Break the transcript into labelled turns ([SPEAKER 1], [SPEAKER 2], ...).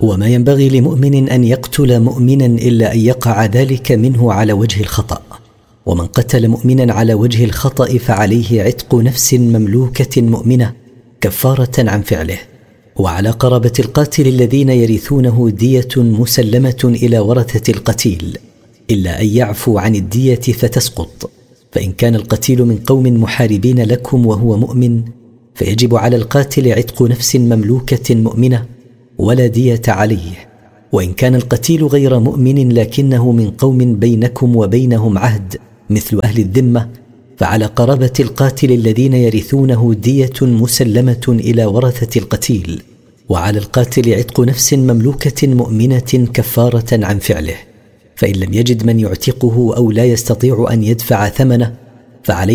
[SPEAKER 1] وما ينبغي لمؤمن أن يقتل مؤمنا إلا أن يقع ذلك منه على وجه الخطأ، ومن قتل مؤمنا على وجه الخطأ فعليه عتق نفس مملوكة مؤمنة كفارة عن فعله. وعلى قرابة القاتل الذين يرثونه دية مسلمة إلى ورثة القتيل، إلا أن يعفوا عن الدية فتسقط. فإن كان القتيل من قوم محاربين لكم وهو مؤمن، فيجب على القاتل عتق نفس مملوكة مؤمنة ولا دية عليه. وإن كان القتيل غير مؤمن لكنه من قوم بينكم وبينهم عهد مثل أهل الذمة، فعلى قرابة القاتل الذين يرثونه دية مسلمة إلى ورثة القتيل، وعلى القاتل عتق نفس مملوكة مؤمنة كفارة عن فعله. فإن لم يجد من يعتقه أو لا يستطيع أن يدفع ثمنه فعليه